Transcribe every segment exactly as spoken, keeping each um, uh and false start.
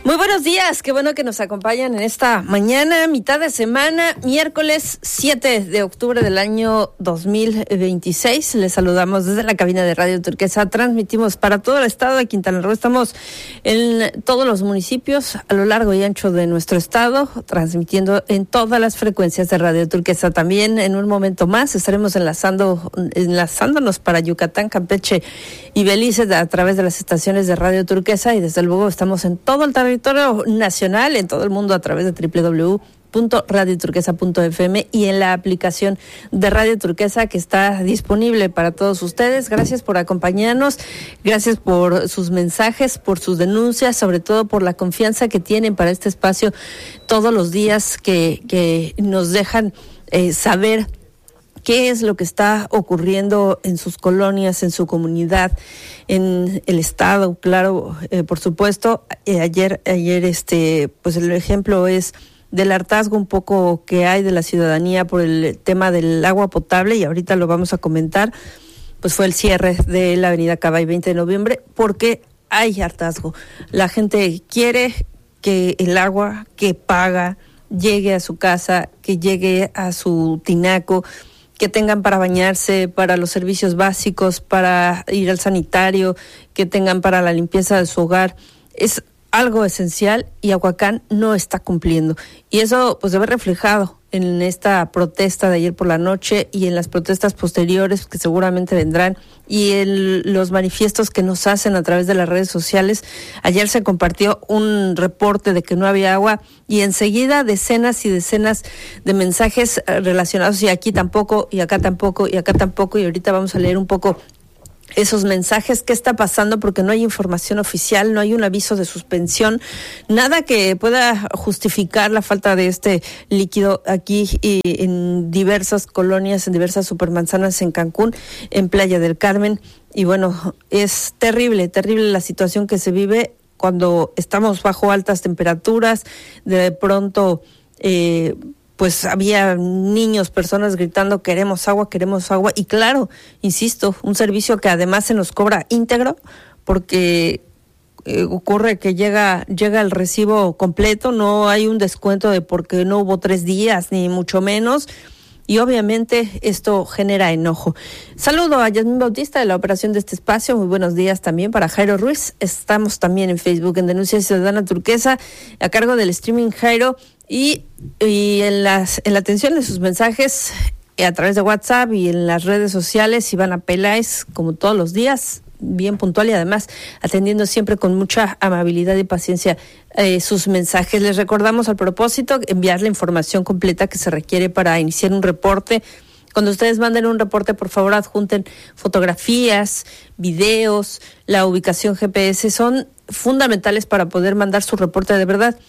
Muy buenos días, qué bueno que nos acompañan en esta mañana, mitad de semana, miércoles siete de octubre del año dos mil veintiséis. Les saludamos desde la cabina de Radio Turquesa. Transmitimos para todo el estado de Quintana Roo. Estamos en todos los municipios a lo largo y ancho de nuestro estado, transmitiendo en todas las frecuencias de Radio Turquesa. También en un momento más estaremos enlazando, enlazándonos para Yucatán, Campeche y Belice a través de las estaciones de Radio Turquesa, y desde luego estamos en todo el territorio nacional, en todo el mundo a través de doble u doble u doble u punto radio turquesa punto efe eme y en la aplicación de Radio Turquesa que está disponible para todos ustedes. Gracias por acompañarnos, gracias por sus mensajes, por sus denuncias, sobre todo por la confianza que tienen para este espacio todos los días que, que nos dejan eh, saber qué es lo que está ocurriendo en sus colonias, en su comunidad, en el estado, claro, eh, por supuesto. Eh, ayer, ayer, este, pues el ejemplo es del hartazgo un poco que hay de la ciudadanía por el tema del agua potable, y ahorita lo vamos a comentar. Pues fue el cierre de la avenida Cabay veinte de noviembre, porque hay hartazgo. La gente quiere que el agua que paga llegue a su casa, que llegue a su tinaco, que tengan para bañarse, para los servicios básicos, para ir al sanitario, que tengan para la limpieza de su hogar. Es algo esencial y Aguacán no está cumpliendo. Y eso pues debe reflejado en esta protesta de ayer por la noche y en las protestas posteriores que seguramente vendrán, y en los manifiestos que nos hacen a través de las redes sociales. Ayer se compartió un reporte de que no había agua y enseguida decenas y decenas de mensajes relacionados, y aquí tampoco, y acá tampoco, y acá tampoco, y ahorita vamos a leer un poco esos mensajes. ¿Qué está pasando? Porque no hay información oficial, no hay un aviso de suspensión, nada que pueda justificar la falta de este líquido aquí y en diversas colonias, en diversas supermanzanas en Cancún, en Playa del Carmen. Y bueno, es terrible, terrible la situación que se vive cuando estamos bajo altas temperaturas. De pronto, eh, pues había niños, personas gritando queremos agua, queremos agua. Y claro, insisto, un servicio que además se nos cobra íntegro, porque eh, ocurre que llega llega el recibo completo, no hay un descuento de porque no hubo tres días, ni mucho menos. Y obviamente esto genera enojo. Saludo a Yasmín Bautista de la operación de este espacio. Muy buenos días también para Jairo Ruiz. Estamos también en Facebook en Denuncia Ciudadana Turquesa, a cargo del streaming Jairo. Y, y en, las, en la atención de sus mensajes eh, a través de WhatsApp y en las redes sociales, Ivana Peláez, como todos los días, bien puntual y además atendiendo siempre con mucha amabilidad y paciencia eh, sus mensajes. Les recordamos al propósito enviar la información completa que se requiere para iniciar un reporte. Cuando ustedes manden un reporte, por favor adjunten fotografías, videos, la ubicación G P S, son fundamentales para poder mandar su reporte de verdad.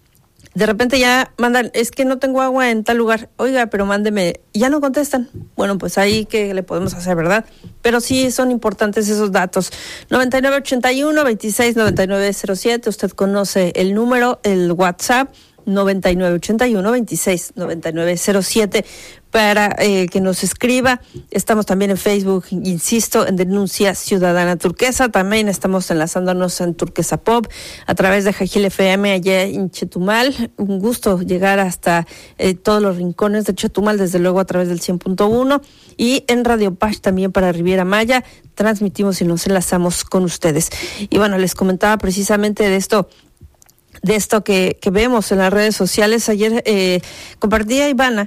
De repente ya mandan, es que no tengo agua en tal lugar, oiga, pero mándeme, ya no contestan. Bueno, pues ahí que le podemos hacer, ¿verdad? Pero sí son importantes esos datos. noventa y nueve ochenta y uno veintiséis noventa y nueve cero siete, usted conoce el número, el WhatsApp, noventa y nueve ochenta y uno veintiséis noventa y nueve cero siete, para eh, que nos escriba. Estamos también en Facebook, insisto, en Denuncia Ciudadana Turquesa. También estamos enlazándonos en Turquesa Pop a través de Jajil F M allá en Chetumal. Un gusto llegar hasta eh, todos los rincones de Chetumal, desde luego a través del cien punto uno, y en Radio Paz también para Riviera Maya. Transmitimos y nos enlazamos con ustedes. Y bueno, les comentaba precisamente de esto de esto que, que vemos en las redes sociales. Ayer eh, compartía Ivana,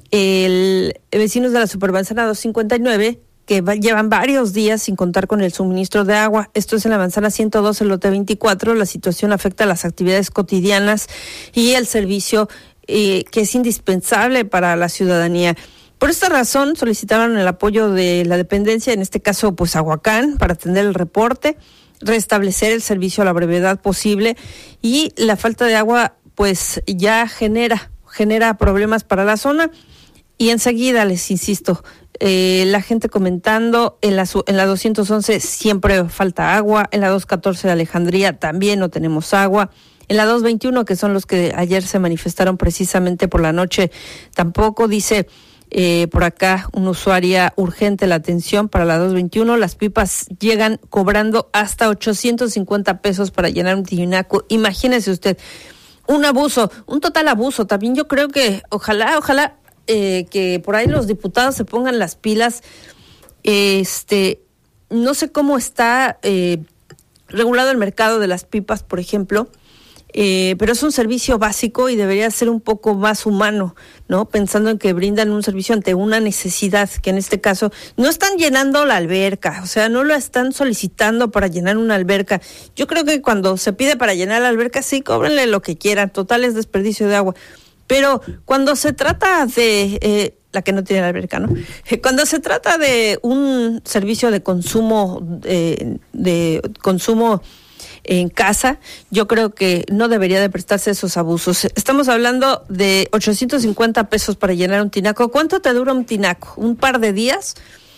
el, el vecinos de la Supermanzana doscientos cincuenta y nueve, que va, llevan varios días sin contar con el suministro de agua. Esto es en la manzana ciento dos, el lote veinticuatro. La situación afecta a las actividades cotidianas y el servicio eh, que es indispensable para la ciudadanía. Por esta razón solicitaron el apoyo de la dependencia, en este caso pues Aguacán, para atender el reporte, restablecer el servicio a la brevedad posible, y la falta de agua pues ya genera genera problemas para la zona. Y enseguida les insisto, eh, la gente comentando en la en la doscientos once siempre falta agua, en la doscientos catorce de Alejandría también no tenemos agua, en la doscientos veintiuno, que son los que ayer se manifestaron precisamente por la noche, tampoco. Dice Eh, por acá, una usuaria urgente la atención para la dos veintiuno. Las pipas llegan cobrando hasta ochocientos cincuenta pesos para llenar un tinaco. Imagínese usted, un abuso, un total abuso. También yo creo que ojalá, ojalá eh, que por ahí los diputados se pongan las pilas. Este, no sé cómo está eh, regulado el mercado de las pipas, por ejemplo. Eh, pero es un servicio básico y debería ser un poco más humano, ¿no? Pensando en que brindan un servicio ante una necesidad, que en este caso no están llenando la alberca, o sea, no lo están solicitando para llenar una alberca. Yo creo que cuando se pide para llenar la alberca, sí, cóbrenle lo que quieran, total es desperdicio de agua. Pero cuando se trata de, eh, la que no tiene la alberca, ¿no? Cuando se trata de un servicio de consumo, eh, de consumo en casa, yo creo que no debería de prestarse esos abusos. Estamos hablando de ochocientos cincuenta pesos para llenar un tinaco. ¿Cuánto te dura un tinaco? ¿Un par de días?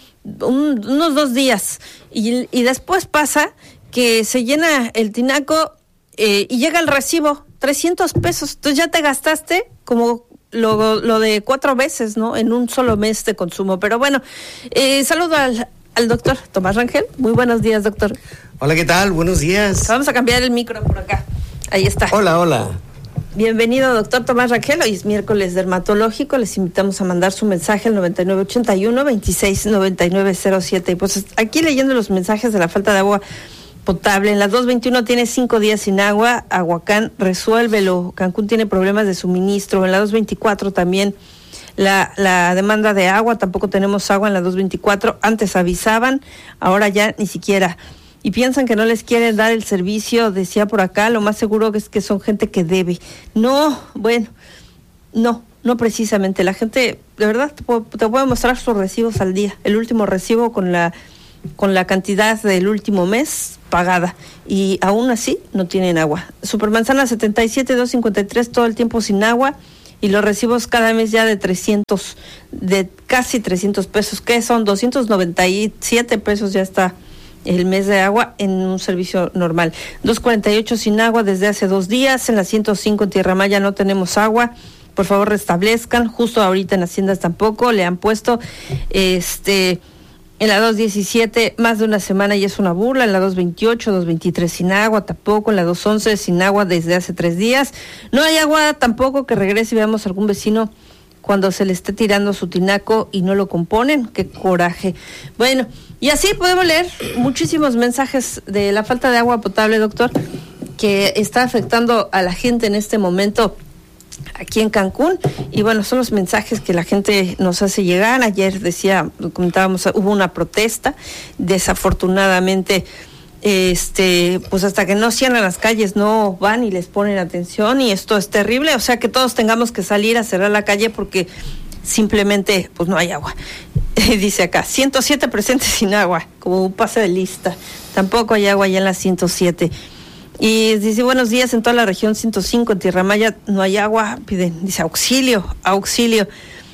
Un, unos dos días. Y, y después pasa que se llena el tinaco eh, y llega el recibo, trescientos pesos. Entonces ya te gastaste como lo, lo de cuatro veces, ¿no? En un solo mes de consumo. Pero bueno, eh, saludo al, al doctor Tomás Rangel. Muy buenos días, doctor. Hola, ¿qué tal? Buenos días. Vamos a cambiar el micro por acá. Ahí está. Hola, hola. Bienvenido, doctor Tomás Rangel. Hoy es miércoles dermatológico. Les invitamos a mandar su mensaje al noventa y nueve ochenta y uno veintiséis noventa y nueve cero siete. Y pues aquí leyendo los mensajes de la falta de agua potable. En las dos veintiuno tiene cinco días sin agua. Aguacán, resuélvelo. Cancún tiene problemas de suministro. En la dos veinticuatro también la, la demanda de agua. Tampoco tenemos agua en la dos veinticuatro. Antes avisaban, ahora ya ni siquiera. Y piensan que no les quieren dar el servicio, decía por acá, lo más seguro es que son gente que debe. No, bueno, no, no precisamente. La gente, de verdad, te puedo, te puedo mostrar sus recibos al día. El último recibo con la con la cantidad del último mes pagada. Y aún así no tienen agua. Supermanzana setenta y siete, doscientos cincuenta y tres, todo el tiempo sin agua. Y los recibos cada mes ya de trescientos, de casi trescientos pesos. ¿Qué son? doscientos noventa y siete pesos ya está el mes de agua en un servicio normal. dos cuarenta y ocho sin agua desde hace dos días. En la ciento cinco en Tierra Maya no tenemos agua. Por favor, restablezcan. Justo ahorita en Haciendas tampoco le han puesto. Este, en la dos diecisiete más de una semana y es una burla. En la dos veintiocho, dos veintitrés sin agua tampoco. En la dos once sin agua desde hace tres días. No hay agua tampoco. Que regrese y veamos algún vecino cuando se le esté tirando su tinaco y no lo componen. ¡Qué coraje! Bueno, y así podemos leer muchísimos mensajes de la falta de agua potable, doctor, que está afectando a la gente en este momento aquí en Cancún. Y bueno, son los mensajes que la gente nos hace llegar. Ayer decía, comentábamos, hubo una protesta. Desafortunadamente, este, pues hasta que no cierran las calles no van y les ponen atención, y esto es terrible. O sea, que todos tengamos que salir a cerrar la calle porque simplemente pues no hay agua. Dice acá, ciento siete presentes sin agua, como un pase de lista. Tampoco hay agua allá en la ciento siete. Y dice, buenos días, en toda la región ciento cinco, en Tierra Maya no hay agua. Piden, dice, auxilio, auxilio.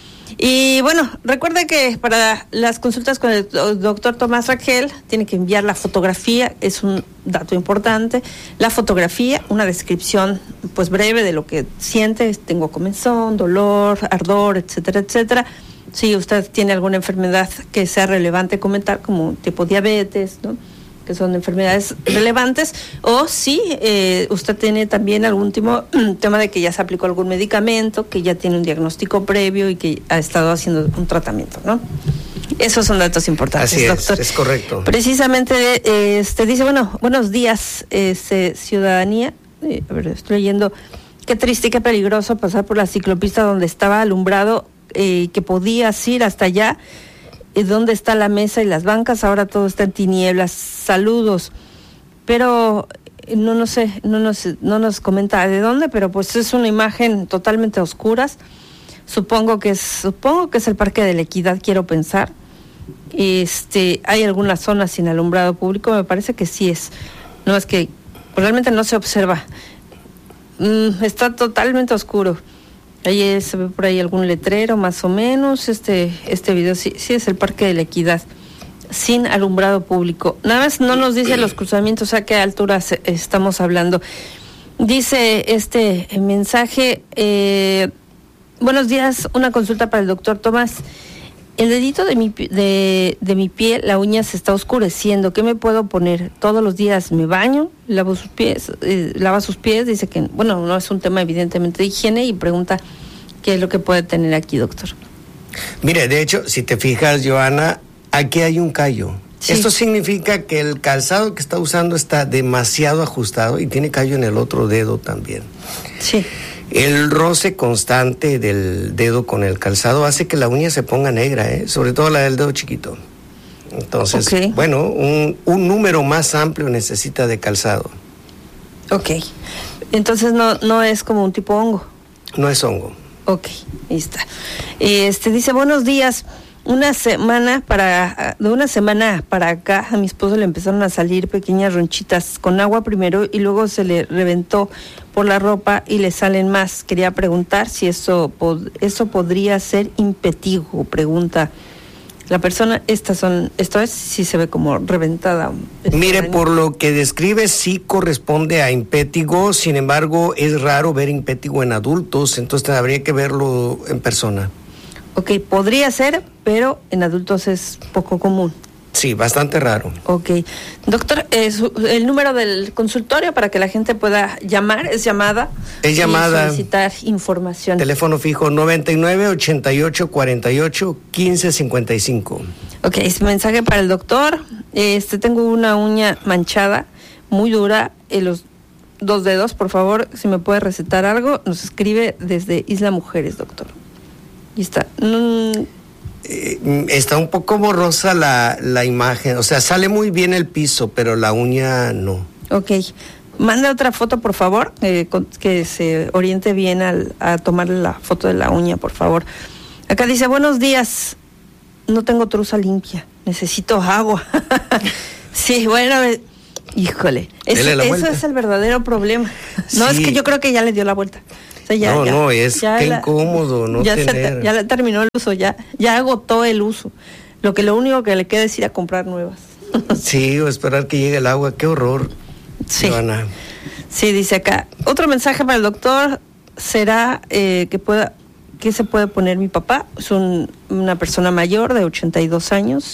Y bueno, recuerde que para las consultas con el doctor Tomás Rangel tiene que enviar la fotografía, es un dato importante, la fotografía, una descripción pues breve de lo que siente. Tengo comezón, dolor, ardor, etcétera, etcétera. Si usted tiene alguna enfermedad que sea relevante comentar, como tipo diabetes, ¿no?, que son enfermedades relevantes, o si eh, usted tiene también algún tipo, tema de que ya se aplicó algún medicamento, que ya tiene un diagnóstico previo y que ha estado haciendo un tratamiento, ¿no? Esos son datos importantes, así es, doctor. Es correcto. Precisamente, eh, este dice, bueno, buenos días, este, ciudadanía. Eh, a ver, estoy leyendo. Qué triste y qué peligroso pasar por la ciclopista donde estaba alumbrado, eh, que podías ir hasta allá. ¿Dónde está la mesa y las bancas? Ahora todo está en tinieblas. Saludos. Pero no, no sé, no nos, no nos comenta de dónde, pero pues es una imagen totalmente a oscuras. Supongo que es, supongo que es el Parque de la Equidad, quiero pensar. Este, hay algunas zonas sin alumbrado público, me parece que sí es. No, es que realmente no se observa. Mm, está totalmente oscuro. Ahí se ve por ahí algún letrero, más o menos. Este este video sí, sí es el Parque de la Equidad, sin alumbrado público. Nada más no nos dice los cruzamientos, a qué alturas estamos hablando. Dice este mensaje, eh, buenos días, una consulta para el doctor Tomás. El dedito de mi, de, de mi pie, la uña se está oscureciendo. ¿Qué me puedo poner? Todos los días me baño, lavo sus pies, eh, lava sus pies. Dice que, bueno, no es un tema evidentemente de higiene y pregunta qué es lo que puede tener aquí, doctor. Mire, de hecho, si te fijas, Joana, aquí hay un callo. Sí. Esto significa que el calzado que está usando está demasiado ajustado y tiene callo en el otro dedo también. Sí. El roce constante del dedo con el calzado hace que la uña se ponga negra, ¿eh? Sobre todo la del dedo chiquito. Entonces, okay. bueno, un, un número más amplio necesita de calzado. Ok. Entonces no, no es como un tipo hongo. No es hongo. Ok, ahí está. Este dice, buenos días. Una semana para, de una semana para acá, a mi esposo le empezaron a salir pequeñas ronchitas con agua primero y luego se le reventó por la ropa y le salen más. Quería preguntar si eso, eso podría ser impetigo, pregunta la persona. Estas son, esto es, si se ve como reventada. Mire, por lo que describe, sí corresponde a impétigo, sin embargo, es raro ver impétigo en adultos, entonces habría que verlo en persona. Ok, podría ser, pero en adultos es poco común. Sí, bastante raro. Ok. Doctor, eh, su, el número del consultorio para que la gente pueda llamar, es llamada. Es llamada. Y solicitar información. Teléfono fijo noventa y nueve, ochenta y ocho, cuarenta y ocho, quince cincuenta y cinco. Ok, es mensaje para el doctor. Este, tengo una uña manchada, muy dura, en los dos dedos. Por favor, si me puede recetar algo, nos escribe desde Isla Mujeres, doctor. Y está. Mm. Eh, está un poco borrosa la, la imagen, o sea, sale muy bien el piso, pero la uña no. Ok. Manda otra foto, por favor, eh, con, que se oriente bien al, a tomar la foto de la uña, por favor. Acá dice, buenos días, no tengo truza limpia, necesito agua. Sí, bueno, eh, híjole, eso, eso es el verdadero problema. No, sí. Es que yo creo que ya le dio la vuelta. O sea, ya, no, ya, no, es ya que la, incómodo no ya tener. Se, ya terminó el uso, ya, ya agotó el uso. Lo que lo único que le queda es ir a comprar nuevas. Sí, o esperar que llegue el agua, qué horror. Sí. Joana. Sí, dice acá. Otro mensaje para el doctor será eh, que pueda, ¿qué se puede poner mi papá? Es un, una persona mayor de ochenta y dos años.